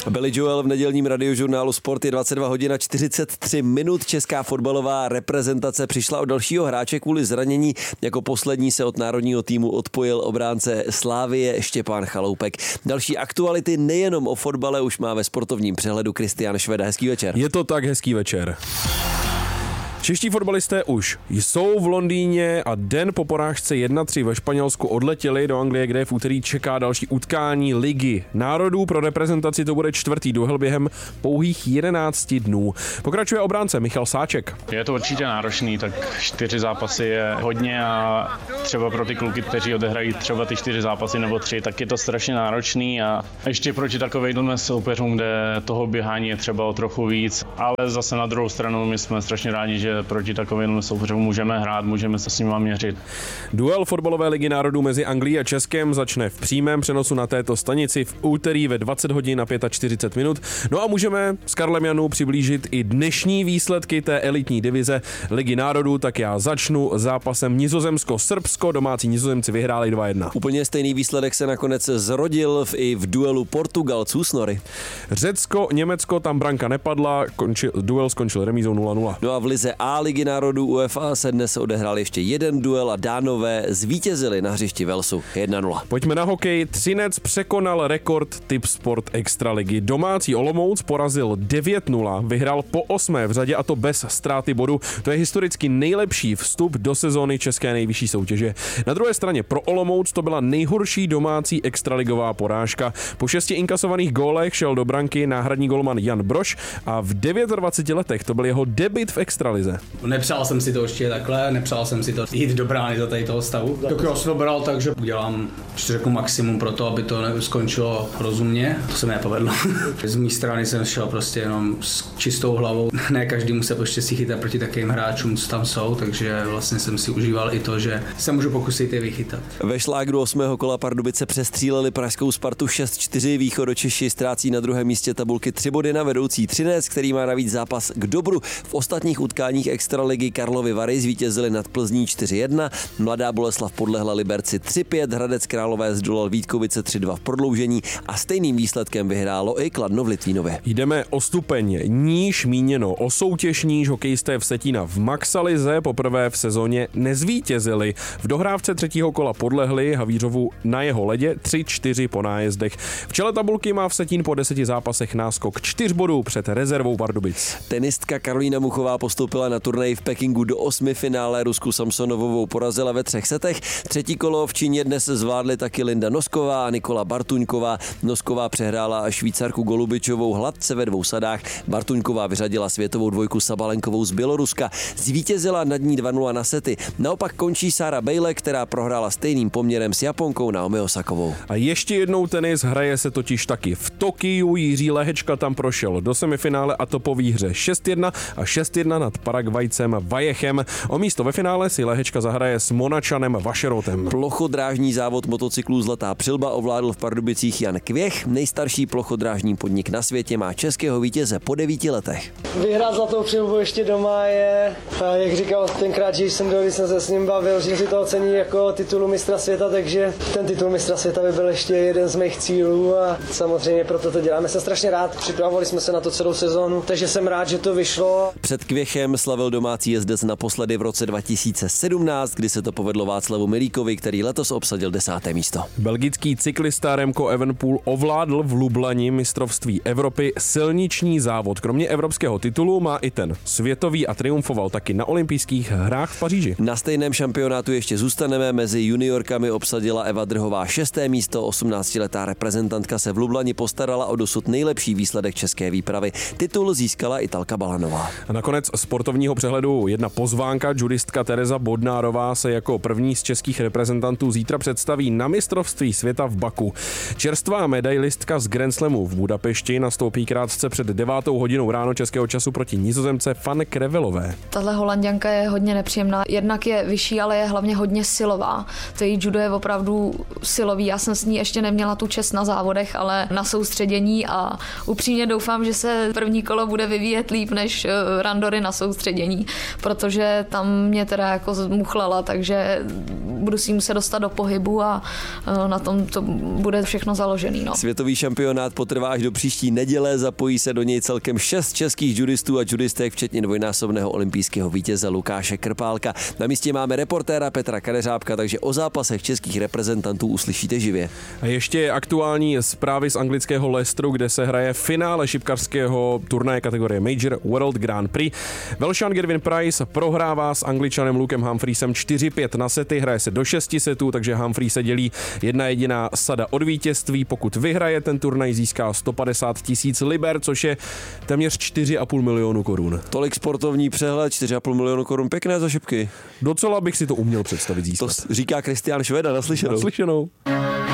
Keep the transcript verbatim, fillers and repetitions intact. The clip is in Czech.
Billy Joel v nedělním radiožurnálu Sport. Je dvacet dva hodin a čtyřicet tři minut. Česká fotbalová reprezentace přišla o dalšího hráče kvůli zranění. Jako poslední se od národního týmu odpojil obránce Slavie Štěpán Chaloupek. Další aktuality nejenom o fotbale už má ve sportovním přehledu Kristián Šveda. Hezký večer. Je to tak, hezký večer. Čeští fotbalisté už jsou v Londýně a den po porážce jedna tři ve Španělsku odletěli do Anglie, kde v úterý čeká další utkání Ligy národů. Pro reprezentaci to bude čtvrtý duel během pouhých jedenácti dnů. Pokračuje obránce Michal Sáček. Je to určitě náročný, tak čtyři zápasy je hodně a třeba pro ty kluky, kteří odehrají třeba ty čtyři zápasy nebo tři, tak je to strašně náročný a ještě proti takovým soupeřům, kde toho běhání je třeba o trochu víc, ale zase na druhou stranu my jsme strašně rádi, že proti takovým soupeřům můžeme hrát, můžeme se s nimi měřit. Duel fotbalové ligy národů mezi Anglií a Českem začne v přímém přenosu na této stanici v úterý ve dvacet hodin a čtyřicet pět minut. No a můžeme s Karlem Janou přiblížit i dnešní výsledky té elitní divize Ligy národů, tak já začnu zápasem Nizozemsko-Srbsko. Domácí Nizozemci vyhráli dva jedna. Úplně stejný výsledek se nakonec zrodil v, i v duelu Portugalců s Nory. Řecko-Německo, tam branka nepadla, končil, duel skončil remízou nula nula. No a v lize A Ligy národů UEFA se dnes odehrál ještě jeden duel a Dánové zvítězili na hřišti Walesu jedna nula. Pojďme na hokej. Třinec překonal rekord Tipsport Extraligy. Domácí Olomouc porazil devět nula, vyhrál po osmé v řadě a to bez ztráty bodu. To je historicky nejlepší vstup do sezóny české nejvyšší soutěže. Na druhé straně pro Olomouc to byla nejhorší domácí extraligová porážka. Po šesti inkasovaných gólech šel do branky náhradní golman Jan Brož a v dvaceti devíti letech to byl jeho debut v extralize. Nepřál jsem si to ještě takhle, nepřál jsem si to jít do brány za tady toho stavu. Tak já jsem to bral tak, že udělám řeknu maximum pro to, aby to skončilo rozumně. To se mi nepovedlo. Z mé strany jsem šel prostě jenom s čistou hlavou. Ne každý musí prostě si chytat proti takovým hráčům, co tam jsou, takže vlastně jsem si užíval i to, že se můžu pokusit je vychytat. Ve šlágru osmého kola Pardubice přestříleli pražskou Spartu šest čtyři. Východočeši ztrácí na druhém místě tabulky tři body na vedoucí Třinec, který má navíc zápas k dobru. V ostatních utkáních extraligy Karlovy Vary zvítězili nad Plzní čtyři jedna, Mladá Boleslav podlehla Liberci tři pět, Hradec Králové zdolal Vítkovice tři dva v prodloužení a stejným výsledkem vyhrálo i Kladno v Litvínově. Jdeme o stupeň níž, míněno o soutěž níž. Hokejisté Vsetína v Maxalize poprvé v sezóně nezvítězili. V dohrávce třetího kola podlehli Havířovu na jeho ledě tři čtyři po nájezdech. V čele tabulky má Vsetín po deseti zápasech náskok čtyř bodů před rezervou Pardubic. Tenistka Karolína Muchová postoupila na turnaj v Pekingu do osmi finále. Rusku Samsonovovou porazila ve třech setech. Třetí kolo v Číně dnes zvládly taky Linda Nosková a Nikola Bartuňková. Nosková přehrála Švýcarku Golubičovou hladce ve dvou sadách. Bartuňková vyřadila světovou dvojku Sabalenkovou z Běloruska. Zvítězila nad ní dva nula na sety. Naopak končí Sara Bailey, která prohrála stejným poměrem s Japonkou Naomi Osakovou. A ještě jednou tenis, hraje se totiž taky v Tokiu. Jiří Lehečka tam prošel do semifinále a to po výhře šest jedna a šest jedna nad Paragvajcem Vajechem. O místo ve finále si Lehečka zahraje s Monačanem Vašerotem. Plochodrážní závod motocyklů Zlatá přilba ovládl v Pardubicích Jan Kvěch. Nejstarší plochodrážní podnik na světě má českého vítěze po devíti letech. Vyhrát Zlatou přilbu ještě doma je, jak říkal tenkrát, že jsem byl, když jsem se s ním bavil, že si to ocení jako titulu mistra světa, takže ten titul mistra světa by byl ještě jeden z mých cílů a samozřejmě proto to děláme. Jsem strašně rád, připravovali jsme se na to celou sezónu, takže jsem rád, že to vyšlo. Před Kvěchem slavil domácí jezdec naposledy v roce dva tisíce sedmnáct, kdy se to povedlo Václavu Milíkovi, který letos obsadil desáté místo. Belgický cyklista Remco Evenepoel ovládl v Lublani mistrovství Evropy silniční závod. Kromě evropského titulu má i ten světový a triumfoval taky na olympijských hrách v Paříži. Na stejném šampionátu ještě zůstaneme. Mezi juniorkami obsadila Eva Drhová šesté místo. osmnáctiletá reprezentantka se v Lublani postarala o dosud nejlepší výsledek české výpravy. Titul získala Italka Balanová. A nakonec sportovního přehledu jedna pozvánka. Judistka Tereza Bodnárová se jako první z českých reprezentantů zítra představí na mistrovství světa v Baku. Čerstvá medailistka z Grand Slamu v Budapešti nastoupí krátce před devátou hodinou ráno českého času proti Nizozemce Fan Krevelové. Tahle Holanďanka je hodně nepříjemná. Jednak je vyšší, ale je hlavně hodně silová. To její judo je opravdu silový. Já jsem s ní ještě neměla tu čest na závodech, ale na soustředění a upřímně doufám, že se první kolo bude vyvíjet líp než randory na soustředění. soustředění, protože tam mě teda jako zmuchlala, takže budu si muset dostat do pohybu a na tom to bude všechno založený. No. Světový šampionát potrvá až do příští neděle, zapojí se do něj celkem šest českých judistů a judistek, včetně dvojnásobného olympijského vítěze Lukáše Krpálka. Na místě máme reportéra Petra Kadeřábka, takže o zápasech českých reprezentantů uslyšíte živě. A ještě aktuální zprávy z anglického Leicesteru, kde se hraje finále šipkařského turnaje kategorie Major World Grand Prix. Velšan Gervin Price prohrává s Angličanem Lukem Humphreysem čtyři pět na sety, hraje se do šesti setů, takže Humphrey se dělí jedna jediná sada od vítězství. Pokud vyhraje ten turnaj, získá sto padesát tisíc liber, což je téměř čtyři a půl milionu korun. Tolik sportovní přehled, čtyři a půl milionu korun, pěkné za šipky. Docela bych si to uměl představit získat. To říká Kristián Šveda, naslyšenou. Naslyšenou.